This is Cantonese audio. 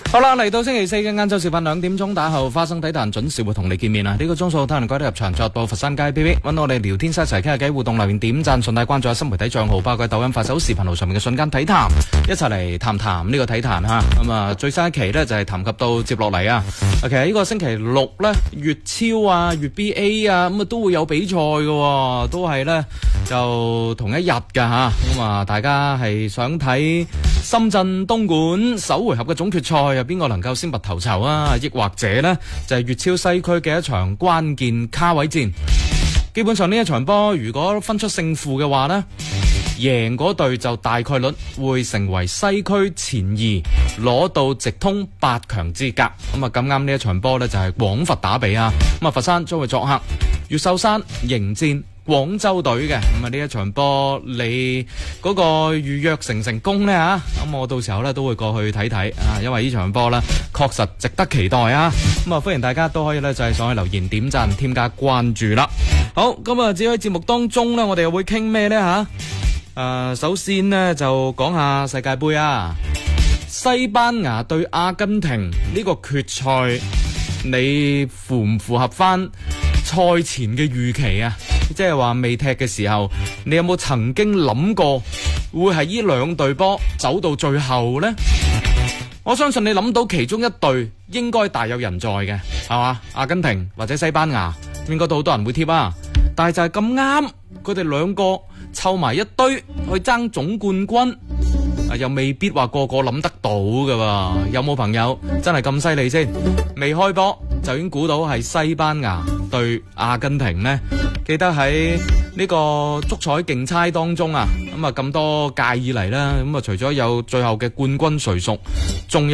好啦，嚟到星期四嘅晏晝時分2點鐘打後，花生體壇準時會同你見面啊！呢個鐘數體能改得入場作到佛山街 BB， 揾到我哋聊天室一齊傾下偈，互動留言點讚，順帶關注下新媒體賬號，包括抖音、快手、視頻號上面嘅瞬間體壇，一齊嚟談談呢個體壇吓。咁啊，最新一期呢就係談及到接落嚟啊。其實呢個星期六呢，粵超啊、粵 BA 啊，咁啊都會有比賽嘅，都係呢就同一日㗎吓。咁啊，大家係想睇深圳東莞首回合嘅總決賽，有邊個能夠先拔頭籌啊？抑或者呢，就係粵超西區嘅一場關鍵卡位戰。基本上呢一場波，如果分出勝負嘅話呢，贏嗰隊就大概率會成為西區前2，攞到直通8強資格。咁啊，咁啱呢一場波呢，就係廣佛打比啊。咁啊，佛山將會作客越秀山迎戰廣州隊嘅。咁啊，呢一場波你嗰個預約成功呢吓？咁我到時候呢都會過去睇睇啊，因為呢場波呢確實值得期待啊。咁啊，歡迎大家都可以呢就係上去留言點讚添加關注啦。好，咁啊，至於喺節目當中呢，我哋又會傾咩呢吓？首先呢就講下世界盃啊，西班牙對阿根廷呢個決賽，你符唔符合翻賽前嘅預期啊？即係話未踢嘅時候，你有冇曾經諗過會係呢兩隊波走到最後呢？我相信你諗到其中一隊應該大有人在嘅，係嘛？阿根廷或者西班牙，應該都好多人會貼啊。但係就係咁啱，佢哋兩個湊埋一堆去爭總冠軍，又未必話個個諗得到噶。有冇朋友真係咁犀利先？未開波就已經估到係西班牙對阿根廷呢？記得喺呢個足彩競猜當中啊，咁啊咁多屆以嚟啦，咁啊除咗有最後嘅冠軍誰屬，仲有